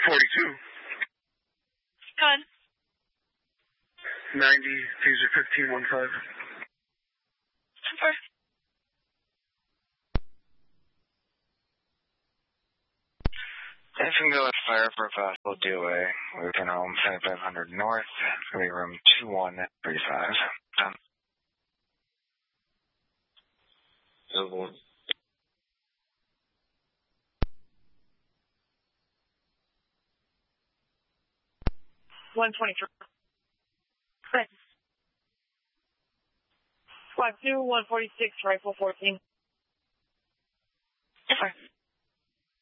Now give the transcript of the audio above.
42. Gun. 90, taser 1515. Number. If you can go with fire for a possible DOA, Luton Home 5500 North, room 2135. Done. Number 1. Squad 2, 146, rifle 14.